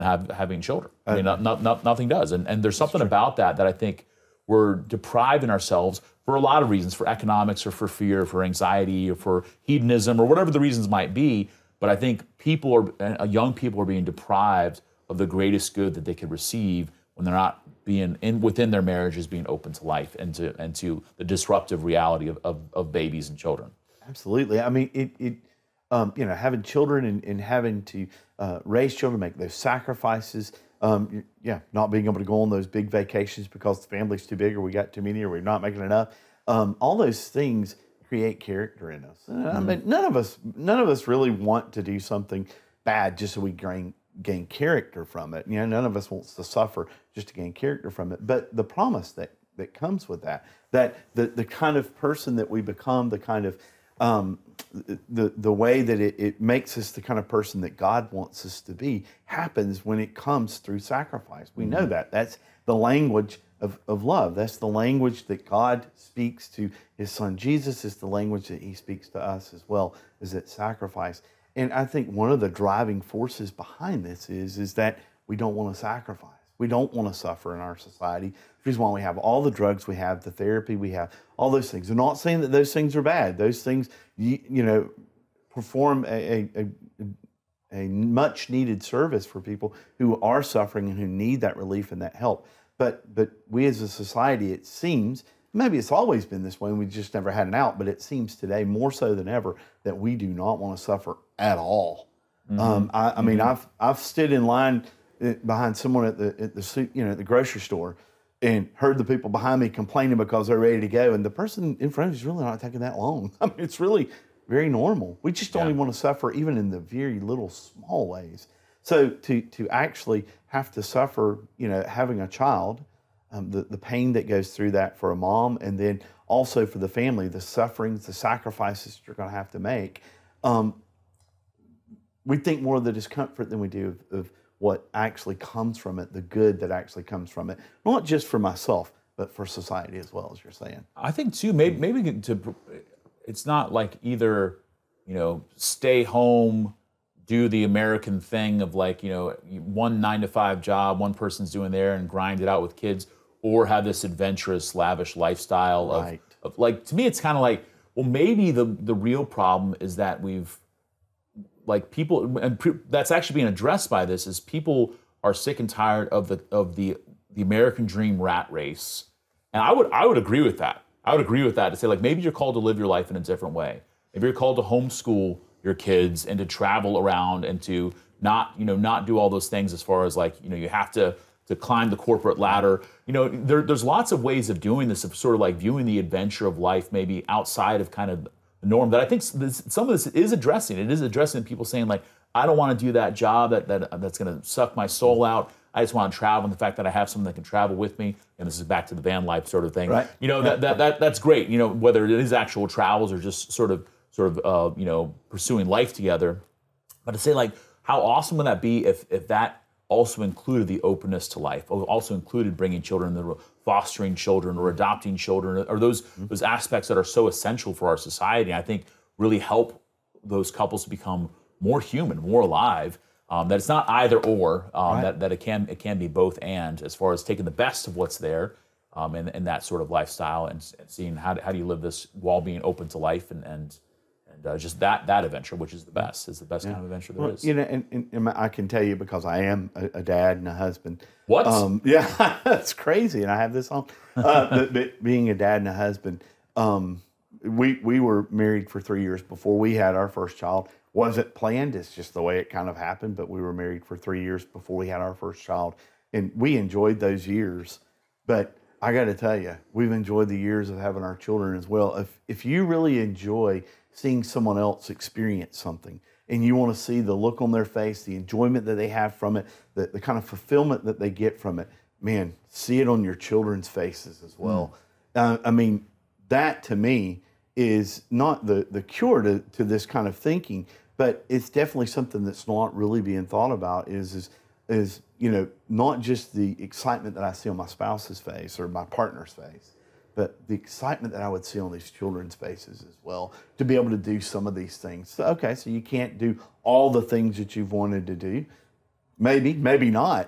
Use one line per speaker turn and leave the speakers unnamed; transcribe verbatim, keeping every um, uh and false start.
have, having children. I mean, not, not, not, nothing does. And, and there's something about that that I think we're depriving ourselves for a lot of reasons, for economics or for fear, for anxiety or for hedonism or whatever the reasons might be. But I think people are, uh, young people are being deprived of the greatest good that they could receive when they're not being in within their marriages, being open to life and to and to the disruptive reality of, of, of babies and children.
Absolutely. I mean, it, it um, you know, having children and, and having to uh, raise children, make those sacrifices. Um, yeah, not being able to go on those big vacations because the family's too big or we got too many or we're not making enough. Um, all those things create character in us. Mm-hmm. I mean, none of us, none of us really want to do something bad just so we gain gain character from it. You know, none of us wants to suffer just to gain character from it. But the promise that that comes with that, that the the kind of person that we become, the kind of um, the the way that it, it makes us the kind of person that God wants us to be happens when it comes through sacrifice. We know that. That's the language of, of love. That's the language that God speaks to his son Jesus. Is the language that he speaks to us as well, is that sacrifice. And I think one of the driving forces behind this is, is that we don't want to sacrifice. We don't want to suffer in our society. The reason why we have all the drugs we have, the therapy we have, all those things. I'm not saying that those things are bad. Those things, you, you know, perform a, a, a much needed service for people who are suffering and who need that relief and that help. But but we as a society, it seems, maybe it's always been this way and we just never had an out, but it seems today more so than ever that we do not want to suffer at all. Mm-hmm. Um, I, I mm-hmm. mean, I've I've stood in line behind someone at the at the you know at the grocery store and heard the people behind me complaining because they're ready to go, and the person in front of you is really not taking that long. I mean, it's really very normal. We just don't yeah. even want to suffer even in the very little small ways. So to to actually have to suffer, you know, having a child, um, the, the pain that goes through that for a mom, and then also for the family, the sufferings, the sacrifices you're going to have to make, um, we think more of the discomfort than we do of, of what actually comes from it, the good that actually comes from it, not just for myself, but for society as well, as you're saying.
I think too, maybe, maybe to, it's not like either, you know, stay home, do the American thing of like, you know, one nine to five job, one person's doing there and grind it out with kids, or have this adventurous, lavish lifestyle
right.
of, of like, to me, it's kind of like, well, maybe the, the real problem is that we've, like people, and pre, that's actually being addressed by this, is people are sick and tired of the of the the American dream rat race, and I would I would agree with that. I would agree with that to say like maybe you're called to live your life in a different way. If you're called to homeschool your kids and to travel around and to not you know not do all those things as far as like you know you have to to climb the corporate ladder. You know there, there's lots of ways of doing this, of sort of like viewing the adventure of life maybe outside of kind of norm that I think this, some of this is addressing. It is addressing people saying like, I don't want to do that job that, that that's going to suck my soul out. I just want to travel, and the fact that I have someone that can travel with me, and this is back to the van life sort of thing.
Right.
You know that, that that that's great. You know whether it is actual travels or just sort of sort of uh, you know pursuing life together. But to say like, how awesome would that be if if that also included the openness to life, also included bringing children, the fostering children or adopting children, or those mm-hmm. those aspects that are so essential for our society, I think really help those couples to become more human, more alive. Um, that it's not either or, um, right. that, that it can it can be both and, as far as taking the best of what's there um, and, and that sort of lifestyle and, and seeing how, how do you live this while being open to life and, and And uh, just that that adventure, which is the best, is the best yeah. kind of adventure there
well,
is.
You know, and, and, and I can tell you because I am a, a dad and a husband.
What?
Um, yeah, that's crazy, and I have this on. Uh, but, but being a dad and a husband, um, we we were married for three years before we had our first child. Wasn't planned; it's just the way it kind of happened. But we were married for three years before we had our first child, and we enjoyed those years. But I got to tell you, we've enjoyed the years of having our children as well. If if you really enjoy seeing someone else experience something, and you want to see the look on their face, the enjoyment that they have from it, the, the kind of fulfillment that they get from it, man, see it on your children's faces as well. Mm. Uh, I mean, that to me is not the, the cure to, to this kind of thinking, but it's definitely something that's not really being thought about is, is, is, you know, not just the excitement that I see on my spouse's face or my partner's face, but the excitement that I would see on these children's faces as well, to be able to do some of these things. So, okay, so you can't do all the things that you've wanted to do. Maybe, maybe not.